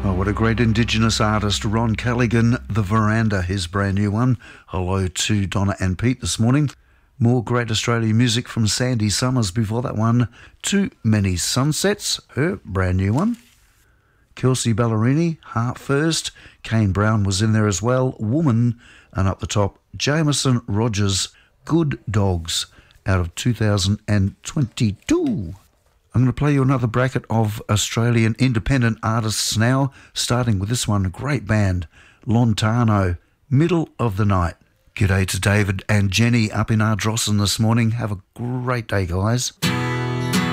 Oh, what a great Indigenous artist, Ron Callaghan, The Veranda, his brand new one. Hello to Donna and Pete this morning. More great Australian music from Sandy Summers before that one. Too Many Sunsets, her brand new one. Kelsey Ballerini, Heart First. Kane Brown was in there as well, Woman. And up the top, Jameson Rogers, Good Dogs, out of 2022. I'm going to play you another bracket of Australian independent artists now, starting with this one, a great band, Lontano, Middle of the Night. G'day to David and Jenny up in Ardrossan this morning. Have a great day, guys.